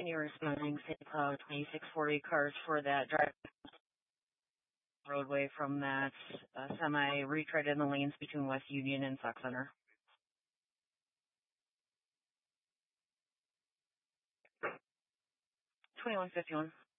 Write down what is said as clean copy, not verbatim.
And you're responding, St. Cloud 2640 cars for that drive roadway from that semi retread in the lanes between West Union and Sauk Center. 2151.